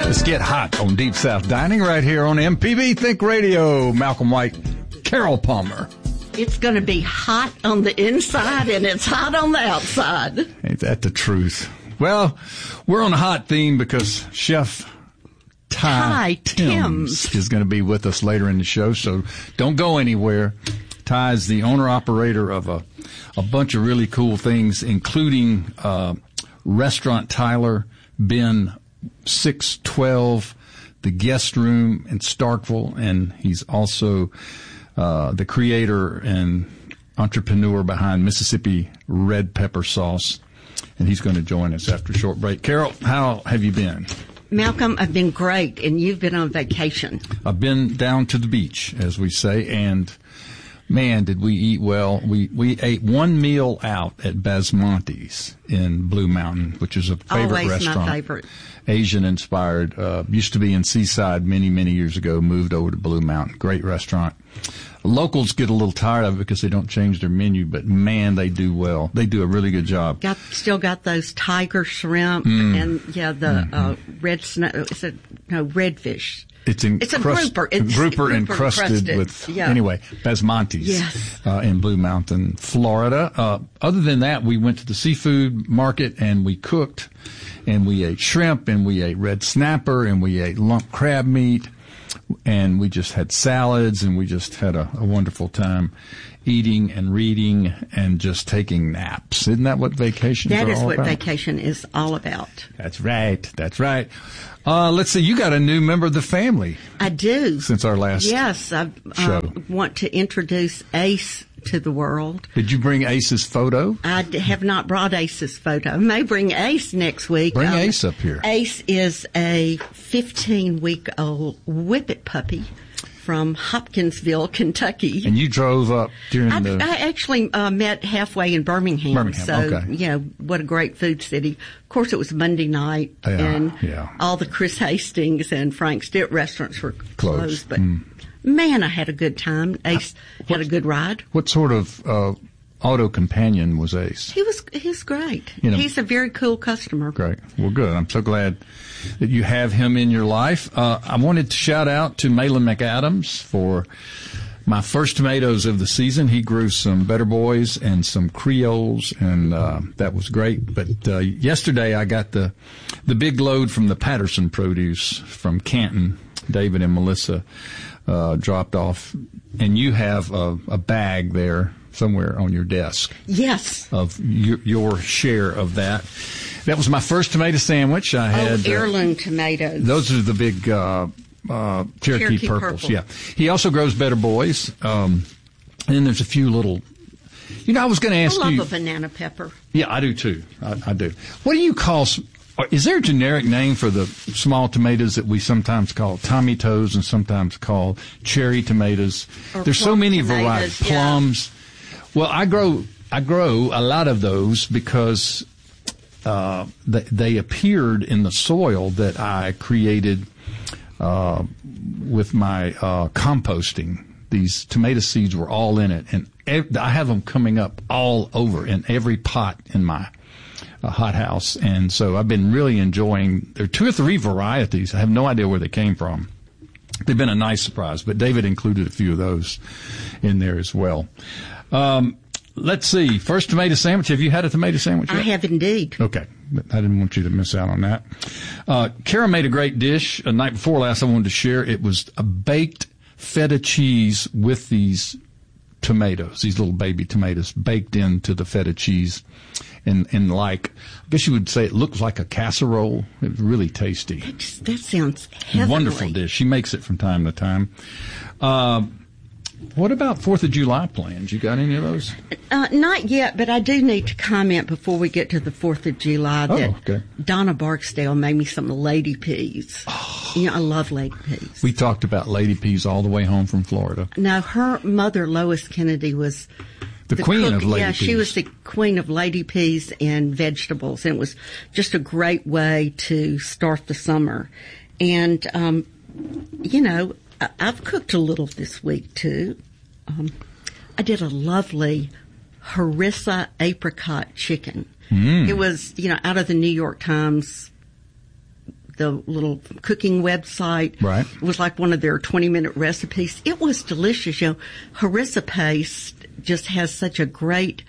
Let's get hot on Deep South Dining right here on MPB Think Radio. Malcolm White, Carol Palmer. It's going to be hot on the inside and it's hot on the outside. Ain't that the truth? Well, we're on a hot theme because Chef Ty Timms is going to be with us later in the show, so don't go anywhere. Ty is the owner-operator of a bunch of really cool things, including Restaurant Tyler, Ben 612, the Guest Room in Starkville, and he's also the creator and entrepreneur behind Mississippi Red Pepper Sauce, and he's going to join us after a short break. Carol, how have you been? Malcolm, I've been great, and you've been on vacation. I've been down to the beach, as we say, and man, did we eat well. We ate one meal out at Basmonte's in Blue Mountain, which is a favorite Always restaurant. My favorite. Asian-inspired. Used to be in Seaside many, many years ago, moved over to Blue Mountain. Great restaurant. Locals get a little tired of it because they don't change their menu, but man, they do well. They do a really good job. Still got those tiger shrimp and the redfish. It's a grouper. It's grouper encrusted with, anyway, Basmonte's. Yes. In Blue Mountain, Florida. Other than that, we went to the seafood market and we cooked, and we ate shrimp, and we ate red snapper, and we ate lump crab meat, and we just had salads, and we just had a wonderful time eating and reading and just taking naps. Isn't that what vacations are all about? That is what vacation is all about. That's right. That's right. Let's see. You got a new member of the family. I do. Since our last show. I want to introduce Ace to the world. Did you bring Ace's photo? I have not brought Ace's photo. I may bring Ace next week. Bring Ace up here. Ace is a 15-week-old Whippet puppy from Hopkinsville, Kentucky. And you drove up during I actually met halfway in Birmingham. So, okay. What a great food city. Of course, it was Monday night, and all the Chris Hastings and Frank Stitt restaurants were closed. But, man, I had a good time. Ace had a good ride. What sort of auto companion was Ace? He was great. He's a very cool customer. Great. Well, good. I'm so glad that you have him in your life. I wanted to shout out to Malin McAdams for my first tomatoes of the season. He grew some Better Boys and some Creoles, and that was great. But yesterday I got the big load from the Patterson Produce from Canton. David and Melissa dropped off, and you have a bag there somewhere on your desk. Yes. Of your share of that. That was my first tomato sandwich. I had heirloom tomatoes. Those are the big Cherokee purples. Yeah. He also grows Better Boys. And then there's a few little. I was going to ask you. I love a banana pepper. Yeah, I do too. I do. What do you call? Is there a generic name for the small tomatoes that we sometimes call Tommy Toes and sometimes call cherry tomatoes? There's so many varieties. Plums. Well, I grow a lot of those because they appeared in the soil that I created with my composting. These tomato seeds were all in it, and I have them coming up all over in every pot in my hothouse. And so I've been really enjoying. There are 2 or 3 varieties. I have no idea where they came from. They've been a nice surprise, but David included a few of those in there as well. Let's see. First tomato sandwich. Have you had a tomato sandwich yet? I have indeed. Okay. I didn't want you to miss out on that. Kara made a great dish the night before last I wanted to share. It was a baked feta cheese with these tomatoes, these little baby tomatoes baked into the feta cheese. And like, I guess you would say it looks like a casserole. It was really tasty. That sounds heavenly. Wonderful dish. She makes it from time to time. What about 4th of July plans? You got any of those? Not yet, but I do need to comment before we get to the 4th of July that Donna Barksdale made me some lady peas. Oh. I love lady peas. We talked about lady peas all the way home from Florida. Now, her mother, Lois Kennedy, was the queen of lady peas. Yeah, she was the queen of lady peas and vegetables, and it was just a great way to start the summer. And, I've cooked a little this week, too. I did a lovely harissa apricot chicken. It was, out of the New York Times the little cooking website. Right. It was like one of their 20-minute recipes. It was delicious. You know, harissa paste just has such a great,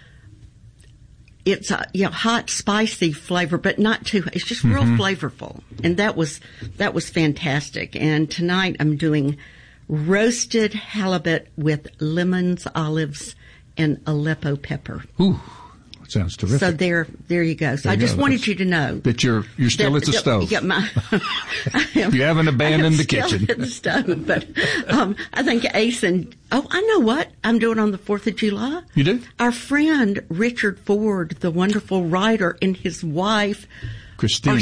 it's a, hot, spicy flavor, but not too, it's just real flavorful. And that was fantastic. And tonight I'm doing roasted halibut with lemons, olives, and Aleppo pepper. Ooh. Sounds terrific. So there you go. So I just wanted you to know that you're still at the stove. Yeah, you haven't abandoned the kitchen. At the stove, but I think Ace and I know what I'm doing on the 4th of July. You do? Our friend Richard Ford, the wonderful writer, and his wife Christina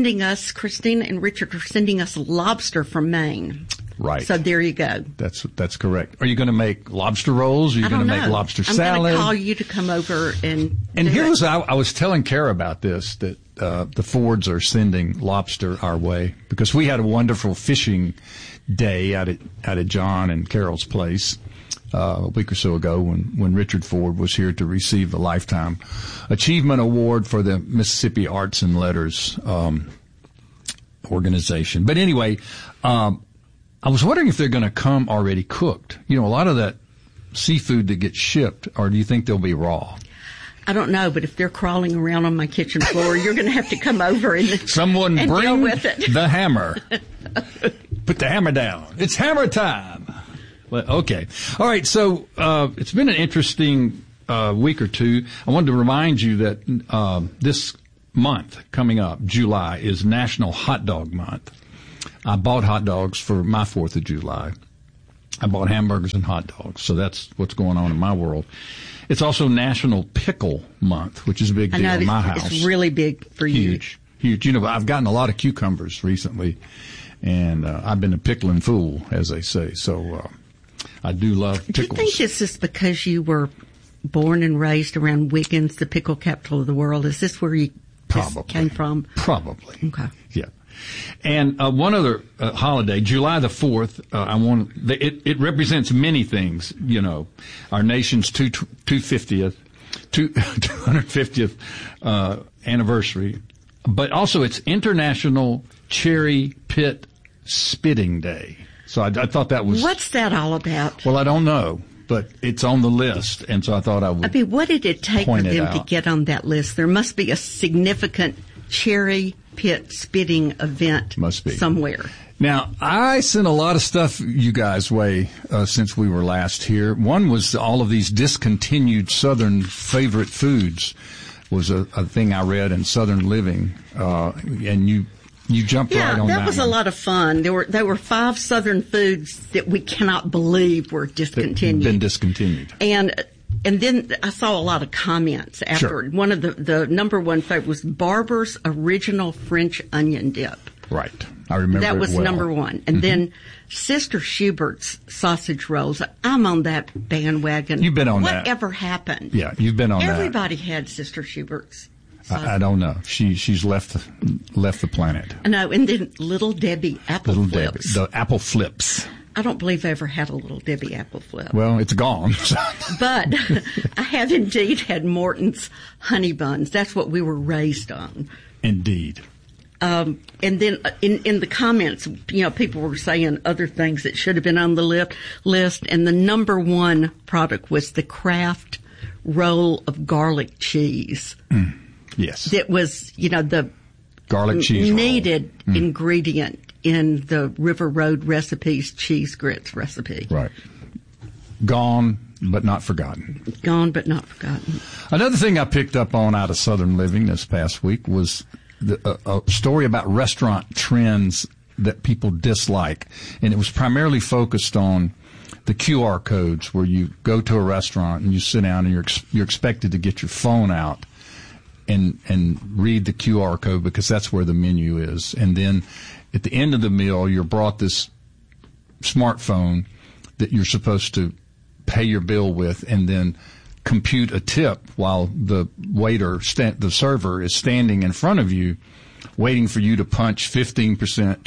and Richard are sending us lobster from Maine. Right. So there you go. That's correct. Are you going to make lobster rolls? Are you going to make lobster salad? I'm going to call you to come over and I was telling Kara about this, that the Fords are sending lobster our way because we had a wonderful fishing day out at John and Carol's place a week or so ago when Richard Ford was here to receive the Lifetime Achievement Award for the Mississippi Arts and Letters organization. But anyway, I was wondering if they're going to come already cooked. You know, a lot of that seafood that gets shipped, or do you think they'll be raw? I don't know, but if they're crawling around on my kitchen floor, you're going to have to come over and someone and bring deal with it. The hammer. Put the hammer down. It's hammer time. Well, okay. All right. So it's been an interesting week or two. I wanted to remind you that this month coming up, July, is National Hot Dog Month. I bought hot dogs for my 4th of July. I bought hamburgers and hot dogs. So that's what's going on in my world. It's also National Pickle Month, which is a big deal in my house. It's really big for you. Huge. You know, I've gotten a lot of cucumbers recently, and I've been a pickling fool, as they say. So I do love pickles. Do you think this is because you were born and raised around Wiggins, the pickle capital of the world? Is this where you came from? Probably. Okay. Yeah. And one other holiday, July the 4th, it represents many things, you know, our nation's 250th anniversary, but also it's International Cherry Pit Spitting Day. So I thought that was... What's that all about? Well, I don't know, but it's on the list, and so I thought I would. I mean, what did it take for them to get on that list? There must be a significant cherry pit spitting event somewhere. Now, I sent a lot of stuff you guys' way since we were last here. One was all of these discontinued Southern favorite foods was a thing I read in Southern Living, and you jumped right on that. Yeah, that was a lot of fun. There were 5 Southern foods that we cannot believe were discontinued. Been discontinued. And then I saw a lot of comments after. Sure. One of the number one favorite was Barber's Original French Onion Dip. Right. I remember that was well. number one. And then Sister Schubert's sausage rolls. I'm on that bandwagon. You've been on that. Whatever happened? Yeah, you've been on Everybody had Sister Schubert's. I don't know. She's left the planet. No, and then Little Debbie apple flips. The apple flips. I don't believe I ever had a Little Debbie apple flip. Well, it's gone. But I have indeed had Morton's honey buns. That's what we were raised on. Indeed. And then in the comments, you know, people were saying other things that should have been on the list. And the number one product was the Kraft roll of garlic cheese. Yes. That was, you know, the garlic cheese needed ingredient in the River Road Recipes cheese grits recipe. Right. Gone, but not forgotten. Gone, but not forgotten. Another thing I picked up on out of Southern Living this past week was a story about restaurant trends that people dislike. And it was primarily focused on the QR codes where you go to a restaurant and you sit down and you're expected to get your phone out and read the QR code because that's where the menu is. And then at the end of the meal, you're brought this smartphone that you're supposed to pay your bill with and then compute a tip while the waiter, the server is standing in front of you waiting for you to punch 15%, 20%,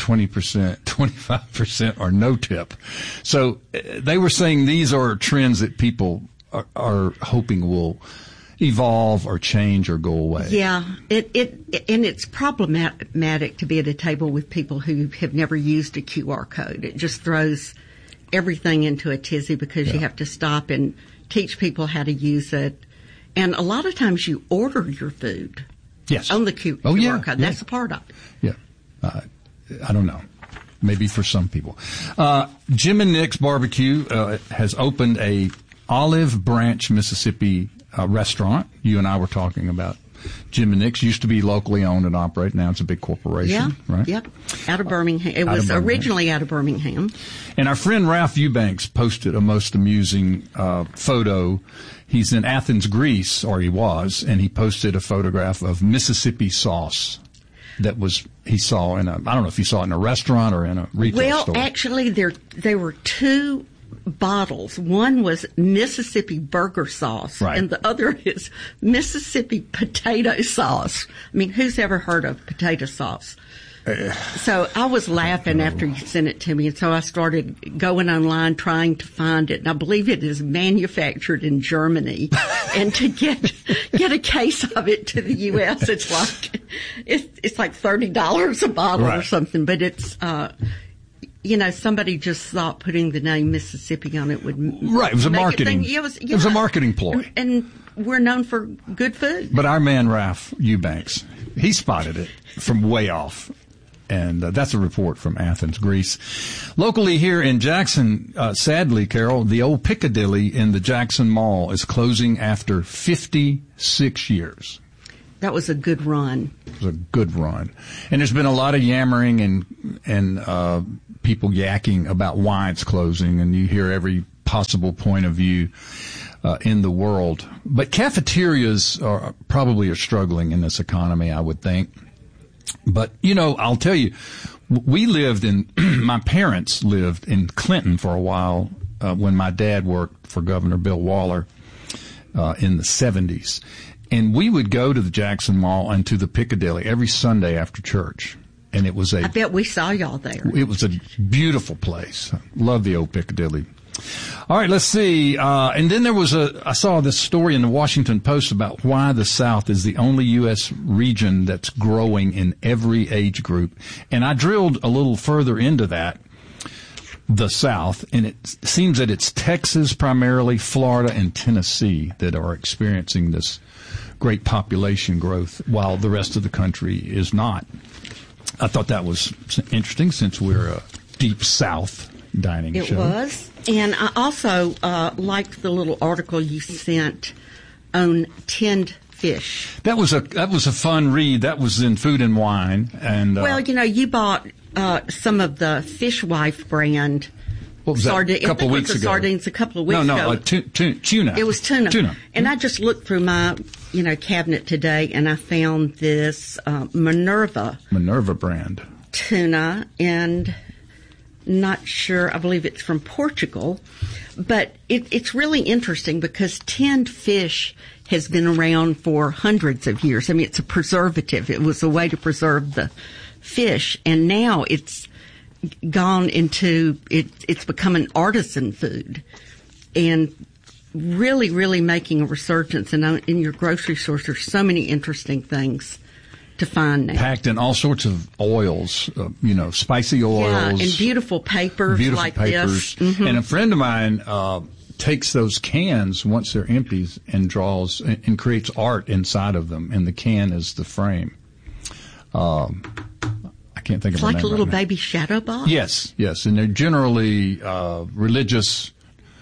25% or no tip. So they were saying these are trends that people are hoping will evolve or change or go away. Yeah, it's problematic to be at a table with people who have never used a QR code. It just throws everything into a tizzy because you have to stop and teach people how to use it. And a lot of times you order your food on the QR code. That's a part of it. Yeah. I don't know. Maybe for some people. Jim and Nick's Barbecue has opened a Olive Branch, Mississippi restaurant. You and I were talking about Jim and Nick's. Used to be locally owned and operated. Now it's a big corporation, right? Yep. Out of Birmingham. It was originally out of Birmingham. And our friend Ralph Eubanks posted a most amusing photo. He's in Athens, Greece, or he was, and he posted a photograph of Mississippi sauce that he saw I don't know if he saw it in a restaurant or in a retail store. Well, actually, there were two bottles. One was Mississippi burger sauce, and the other is Mississippi potato sauce. I mean, who's ever heard of potato sauce? So I was laughing after you sent it to me, and so I started going online trying to find it. And I believe it is manufactured in Germany, and to get a case of it to the U.S., it's like $30 a bottle or something. But it's somebody just thought putting the name Mississippi on it would it was a marketing. It was a marketing ploy, and we're known for good food. But our man Ralph Eubanks, he spotted it from way off. And that's a report from Athens, Greece. Locally here in Jackson, sadly, Carol, the old Piccadilly in the Jackson Mall is closing after 56 years. That was a good run. It was a good run. And there's been a lot of yammering and people yakking about why it's closing, and you hear every possible point of view in the world. But cafeterias are struggling in this economy, I would think. But, I'll tell you, my parents lived in Clinton for a while when my dad worked for Governor Bill Waller in the 70s. And we would go to the Jackson Mall and to the Piccadilly every Sunday after church. And it was I bet we saw y'all there. It was a beautiful place. Love the old Piccadilly. All right, let's see. And then I saw this story in the Washington Post about why the South is the only U.S. region that's growing in every age group. And I drilled a little further into that, the South, and it seems that it's Texas primarily, Florida, and Tennessee that are experiencing this great population growth while the rest of the country is not. I thought that was interesting since we're a deep South dining show. It was. And I also liked the little article you sent on tinned fish. That was a fun read. That was in Food and Wine. And you bought some of the Fishwife brand. What was that? A couple of weeks ago. Sardines a couple of weeks ago. Tuna. It was tuna. And I just looked through my cabinet today, and I found this Minerva brand tuna, and not sure, I believe it's from Portugal, but it's really interesting because tinned fish has been around for hundreds of years. I mean, it's a preservative. It was a way to preserve the fish, and now it's gone into it's become an artisan food, and really, really making a resurgence. And in your grocery stores, there's so many interesting things to find now. Packed in all sorts of oils, spicy oils. Yeah, and beautiful papers this. Mm-hmm. And a friend of mine takes those cans once they're empty and draws and creates art inside of them, and the can is the frame. I can't think of the name. It's like a little baby shadow box? Yes, and they're generally religious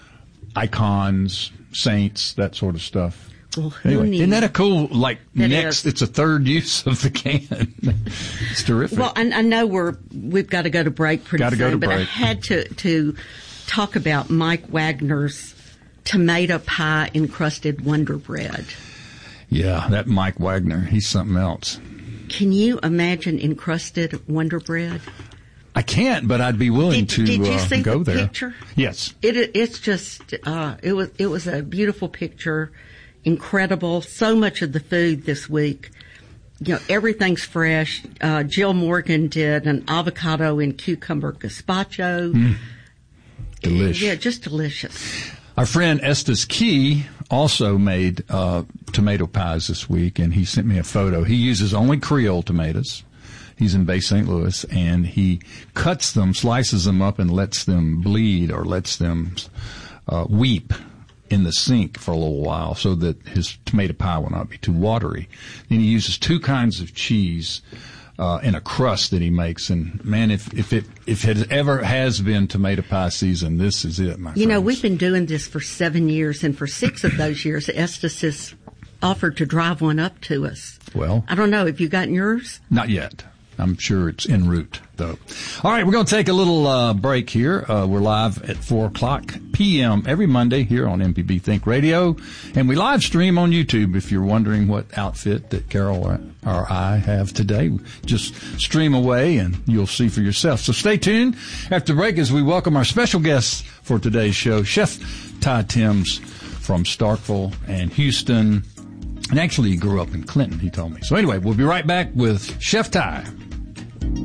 icons, saints, that sort of stuff. Well, anyway, isn't that a cool, it's a third use of the can. It's terrific. Well, I know we've got to go to break pretty soon, but I had to talk about Mike Wagner's tomato pie encrusted Wonder Bread. Yeah, that Mike Wagner, he's something else. Can you imagine encrusted Wonder Bread? I can't, but I'd be willing to did you see go the there. Picture? Yes. It's just it was a beautiful picture. Incredible. So much of the food this week, everything's fresh. Jill Morgan did an avocado and cucumber gazpacho. Delicious. Yeah, just delicious. Our friend Estes Key also made tomato pies this week, and he sent me a photo. He uses only Creole tomatoes. He's in Bay St. Louis, and he cuts them, slices them up, and lets them bleed or lets them weep in the sink for a little while so that his tomato pie will not be too watery. Then he uses 2 kinds of cheese in a crust that he makes. And man, if it ever has been tomato pie season, this is it, my friends. You know, we've been doing this for 7 years, and for 6 of those years, Estes has offered to drive one up to us. Well, I don't know. Have you gotten yours? Not yet. I'm sure it's en route, though. All right, we're going to take a little break here. We're live at 4 o'clock p.m. every Monday here on MPB Think Radio, and we live stream on YouTube. If you're wondering what outfit that Carol or I have today, just stream away and you'll see for yourself. So stay tuned after the break as we welcome our special guest for today's show, Chef Ty Timms from Starkville and Houston. And actually, he grew up in Clinton, he told me. So anyway, we'll be right back with Chef Ty.